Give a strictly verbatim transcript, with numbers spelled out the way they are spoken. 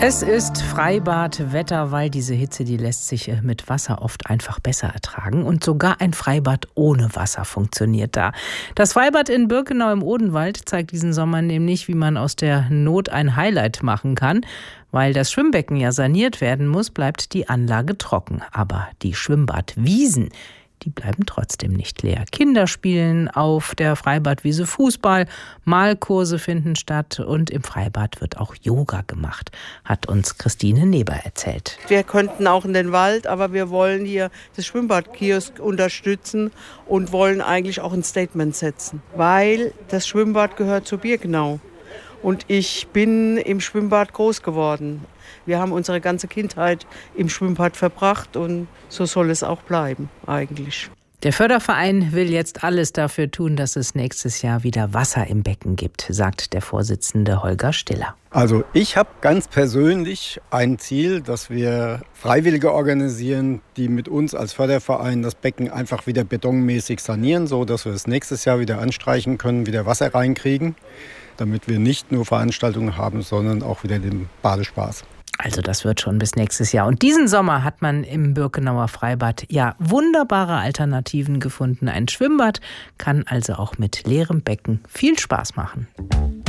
Es ist Freibadwetter, weil diese Hitze, die lässt sich mit Wasser oft einfach besser ertragen. Und sogar ein Freibad ohne Wasser funktioniert da. Das Freibad in Birkenau im Odenwald zeigt diesen Sommer nämlich, wie man aus der Not ein Highlight machen kann. Weil das Schwimmbecken ja saniert werden muss, bleibt die Anlage trocken. Aber die Schwimmbadwiesen, die bleiben trotzdem nicht leer. Kinder spielen auf der Freibadwiese Fußball, Malkurse finden statt und im Freibad wird auch Yoga gemacht, hat uns Christine Neber erzählt. Wir könnten auch in den Wald, aber wir wollen hier das Schwimmbadkiosk unterstützen und wollen eigentlich auch ein Statement setzen, weil das Schwimmbad gehört zu Birkenau. Und ich bin im Schwimmbad groß geworden. Wir haben unsere ganze Kindheit im Schwimmbad verbracht und so soll es auch bleiben eigentlich. Der Förderverein will jetzt alles dafür tun, dass es nächstes Jahr wieder Wasser im Becken gibt, sagt der Vorsitzende Holger Stiller. Also ich habe ganz persönlich ein Ziel, dass wir Freiwillige organisieren, die mit uns als Förderverein das Becken einfach wieder betonmäßig sanieren, so dass wir es nächstes Jahr wieder anstreichen können, wieder Wasser reinkriegen, damit wir nicht nur Veranstaltungen haben, sondern auch wieder den Badespaß. Also das wird schon bis nächstes Jahr. Und diesen Sommer hat man im Birkenauer Freibad ja wunderbare Alternativen gefunden. Ein Schwimmbad kann also auch mit leerem Becken viel Spaß machen.